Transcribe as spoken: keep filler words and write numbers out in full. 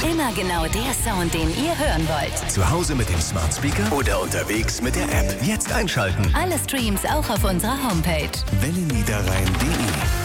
Immer genau der Sound, den ihr hören wollt. Zu Hause mit dem Smart Speaker oder unterwegs mit der App. Jetzt einschalten. Alle Streams auch auf unserer Homepage. welle niederrhein punkt de